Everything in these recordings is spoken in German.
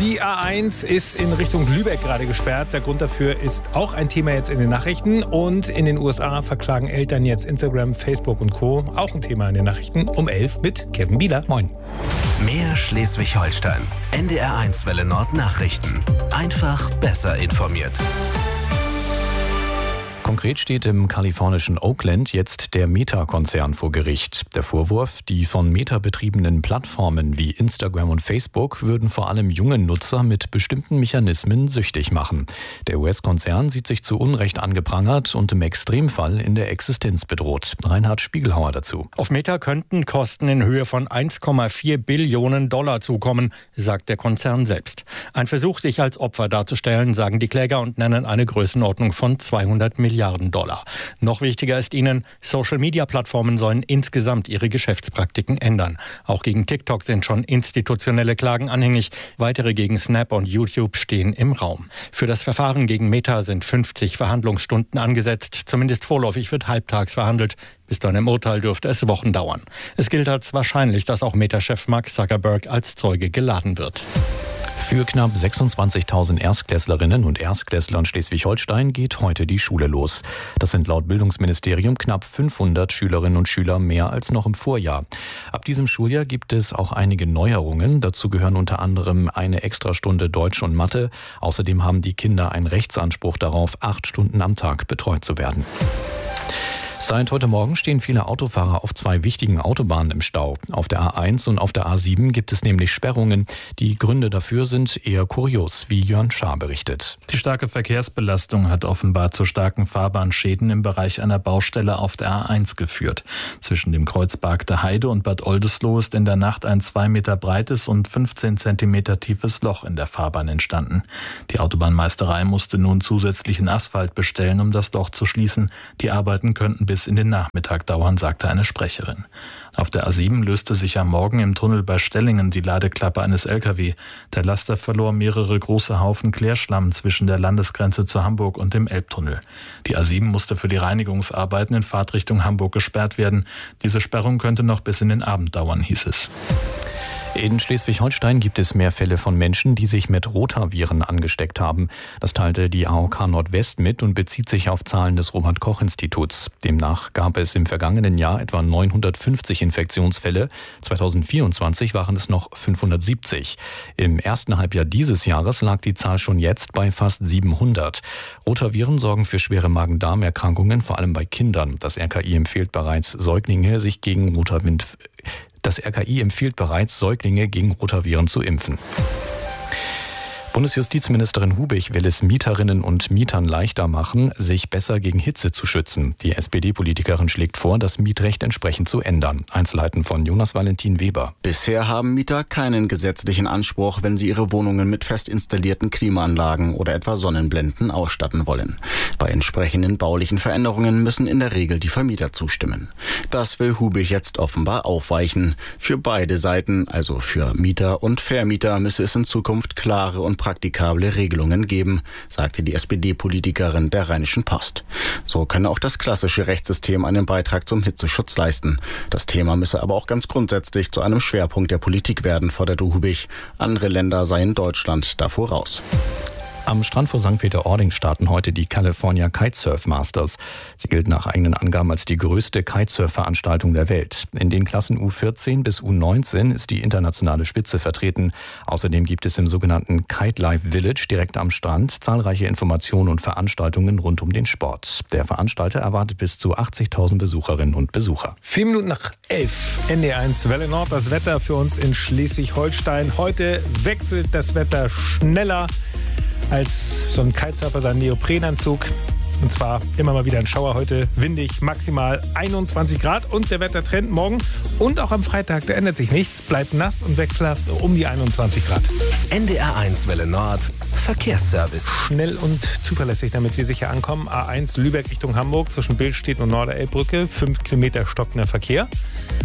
Die A1 ist in Richtung Lübeck gerade gesperrt. Der Grund dafür ist auch ein Thema jetzt in den Nachrichten. Und in den USA verklagen Eltern jetzt Instagram, Facebook und Co. Auch ein Thema in den Nachrichten. Um 11 mit Kevin Bieler. Moin. Mehr Schleswig-Holstein. NDR1 Welle Nord Nachrichten. Einfach besser informiert. Konkret steht im kalifornischen Oakland jetzt der Meta-Konzern vor Gericht. Der Vorwurf, die von Meta betriebenen Plattformen wie Instagram und Facebook würden vor allem junge Nutzer mit bestimmten Mechanismen süchtig machen. Der US-Konzern sieht sich zu Unrecht angeprangert und im Extremfall in der Existenz bedroht. Reinhard Spiegelhauer dazu. Auf Meta könnten Kosten in Höhe von 1,4 Billionen Dollar zukommen, sagt der Konzern selbst. Ein Versuch, sich als Opfer darzustellen, sagen die Kläger und nennen eine Größenordnung von 200 Milliarden Dollar. Noch wichtiger ist ihnen, Social-Media-Plattformen sollen insgesamt ihre Geschäftspraktiken ändern. Auch gegen TikTok sind schon institutionelle Klagen anhängig. Weitere gegen Snap und YouTube stehen im Raum. Für das Verfahren gegen Meta sind 50 Verhandlungsstunden angesetzt. Zumindest vorläufig wird halbtags verhandelt. Bis zu einem Urteil dürfte es Wochen dauern. Es gilt als wahrscheinlich, dass auch Meta-Chef Mark Zuckerberg als Zeuge geladen wird. Für knapp 26.000 Erstklässlerinnen und Erstklässler in Schleswig-Holstein geht heute die Schule los. Das sind laut Bildungsministerium knapp 500 Schülerinnen und Schüler mehr als noch im Vorjahr. Ab diesem Schuljahr gibt es auch einige Neuerungen. Dazu gehören unter anderem eine Extrastunde Deutsch und Mathe. Außerdem haben die Kinder einen Rechtsanspruch darauf, 8 Stunden am Tag betreut zu werden. Seit heute Morgen stehen viele Autofahrer auf 2 wichtigen Autobahnen im Stau. Auf der A1 und auf der A7 gibt es nämlich Sperrungen. Die Gründe dafür sind eher kurios, wie Jörn Schaar berichtet. Die starke Verkehrsbelastung hat offenbar zu starken Fahrbahnschäden im Bereich einer Baustelle auf der A1 geführt. Zwischen dem Kreuz Bargte Heide und Bad Oldesloe ist in der Nacht ein 2 Meter breites und 15 Zentimeter tiefes Loch in der Fahrbahn entstanden. Die Autobahnmeisterei musste nun zusätzlichen Asphalt bestellen, um das Loch zu schließen. Die Arbeiten könnten bis in den Nachmittag dauern, sagte eine Sprecherin. Auf der A7 löste sich am Morgen im Tunnel bei Stellingen die Ladeklappe eines LKW. Der Laster verlor mehrere große Haufen Klärschlamm zwischen der Landesgrenze zu Hamburg und dem Elbtunnel. Die A7 musste für die Reinigungsarbeiten in Fahrtrichtung Hamburg gesperrt werden. Diese Sperrung könnte noch bis in den Abend dauern, hieß es. In Schleswig-Holstein gibt es mehr Fälle von Menschen, die sich mit Rotaviren angesteckt haben. Das teilte die AOK Nordwest mit und bezieht sich auf Zahlen des Robert-Koch-Instituts. Demnach gab es im vergangenen Jahr etwa 950 Infektionsfälle. 2024 waren es noch 570. Im ersten Halbjahr dieses Jahres lag die Zahl schon jetzt bei fast 700. Rotaviren sorgen für schwere Magen-Darm-Erkrankungen, vor allem bei Kindern. Das RKI empfiehlt bereits, Säuglinge gegen Rotaviren zu impfen. Bundesjustizministerin Hubig will es Mieterinnen und Mietern leichter machen, sich besser gegen Hitze zu schützen. Die SPD-Politikerin schlägt vor, das Mietrecht entsprechend zu ändern. Einzelheiten von Jonas Valentin Weber. Bisher haben Mieter keinen gesetzlichen Anspruch, wenn sie ihre Wohnungen mit fest installierten Klimaanlagen oder etwa Sonnenblenden ausstatten wollen. Bei entsprechenden baulichen Veränderungen müssen in der Regel die Vermieter zustimmen. Das will Hubig jetzt offenbar aufweichen. Für beide Seiten, also für Mieter und Vermieter, müsse es in Zukunft klare und praktikable Regelungen geben, sagte die SPD-Politikerin der Rheinischen Post. So könne auch das klassische Rechtssystem einen Beitrag zum Hitzeschutz leisten. Das Thema müsse aber auch ganz grundsätzlich zu einem Schwerpunkt der Politik werden, forderte Hubig. Andere Länder seien Deutschland da voraus. Am Strand vor St. Peter-Ording starten heute die California Kitesurf Masters. Sie gilt nach eigenen Angaben als die größte Kitesurf-Veranstaltung der Welt. In den Klassen U14 bis U19 ist die internationale Spitze vertreten. Außerdem gibt es im sogenannten Kite Life Village direkt am Strand zahlreiche Informationen und Veranstaltungen rund um den Sport. Der Veranstalter erwartet bis zu 80.000 Besucherinnen und Besucher. 4 Minuten nach 11, NDR1 Welle Nord, das Wetter für uns in Schleswig-Holstein. Heute wechselt das Wetter schneller als so ein Kitesurfer seinen Neoprenanzug. Und zwar immer mal wieder ein Schauer, heute windig, maximal 21 Grad. Und der Wettertrend morgen und auch am Freitag, da ändert sich nichts. Bleibt nass und wechselhaft um die 21 Grad. NDR1 Welle Nord, Verkehrsservice. Schnell und zuverlässig, damit Sie sicher ankommen. A1 Lübeck Richtung Hamburg zwischen Billstedt und Norderelbbrücke. 5 Kilometer stockender Verkehr.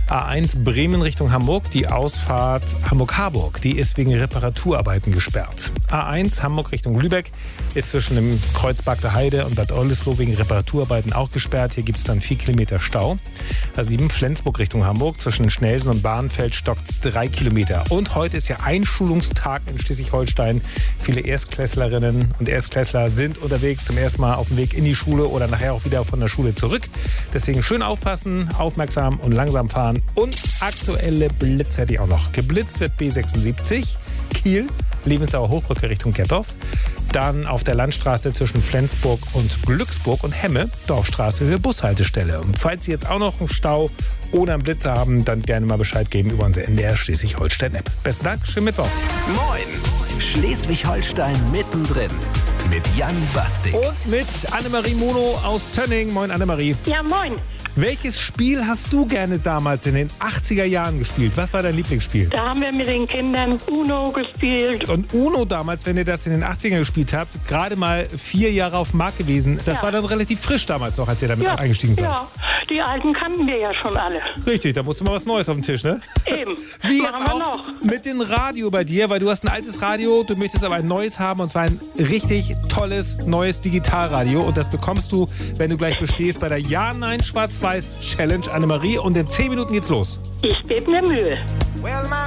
A1 Bremen Richtung Hamburg, die Ausfahrt Hamburg-Harburg, die ist wegen Reparaturarbeiten gesperrt. A1 Hamburg Richtung Lübeck ist zwischen dem Kreuzberg der Heide und Bad Oldesloe wegen Reparaturarbeiten auch gesperrt. Hier gibt es dann 4 Kilometer Stau. A7 Flensburg Richtung Hamburg, zwischen Schnelsen und Bahnfeld stockt es 3 Kilometer. Und heute ist ja Einschulungstag in Schleswig-Holstein. Viele Erstklässlerinnen und Erstklässler sind unterwegs zum ersten Mal auf dem Weg in die Schule oder nachher auch wieder von der Schule zurück. Deswegen schön aufpassen, aufmerksam und langsam fahren. Und aktuelle Blitze hätte ich auch noch. Geblitzt wird B76, Kiel, Lebensauer Hochbrücke Richtung Gettorf. Dann auf der Landstraße zwischen Flensburg und Glücksburg und Hemme, Dorfstraße, Höhe Bushaltestelle. Und falls Sie jetzt auch noch einen Stau oder einen Blitzer haben, dann gerne mal Bescheid geben über unsere NDR Schleswig-Holstein-App. Besten Dank, schönen Mittwoch. Moin, Schleswig-Holstein mittendrin mit Jan Bastik. Und mit Annemarie Mono aus Tönning. Moin Annemarie. Ja, moin. Welches Spiel hast du gerne damals in den 80er Jahren gespielt? Was war dein Lieblingsspiel? Da haben wir mit den Kindern Uno gespielt. Und Uno damals, wenn ihr das in den 80ern gespielt habt, gerade mal 4 Jahre auf dem Markt gewesen. Das war dann relativ frisch damals noch, als ihr damit eingestiegen seid. Ja, die alten kannten wir ja schon alle. Richtig, da musste mal was Neues auf den Tisch, ne? Eben. Wie jetzt Machen wir auch noch. mit dem Radio bei dir, weil du hast ein altes Radio, du möchtest aber ein neues haben und zwar ein richtig tolles, neues Digitalradio. Und das bekommst du, wenn du gleich bestehst bei der Ja-Nein-Schwarz-Weiß-Challenge, Annemarie. Und in 10 Minuten geht's los. Ich gebe mir Mühe.